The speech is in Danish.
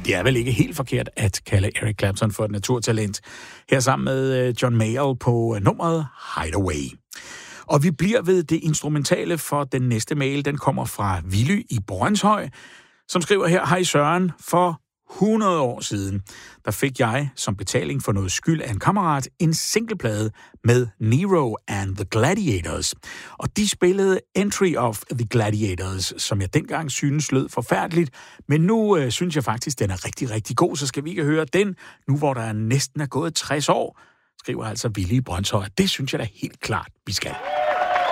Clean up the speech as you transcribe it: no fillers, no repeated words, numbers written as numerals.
det er vel ikke helt forkert at kalde Eric Clapton for et naturtalent. Her sammen med John Mayall på nummeret Hideaway. Og vi bliver ved det instrumentale, for den næste mail, den kommer fra Willy i Brønshøj, som skriver her: Hej Søren, for 100 år siden, der fik jeg som betaling for noget skyld af en kammerat en singleplade med Nero and the Gladiators. Og de spillede Entry of the Gladiators, som jeg dengang synes lød forfærdeligt, men nu synes jeg faktisk, den er rigtig, rigtig god, så skal vi ikke høre den, nu hvor der næsten er gået 60 år, skriver altså Willy i Brønshøj. Det synes jeg da helt klart, vi skal.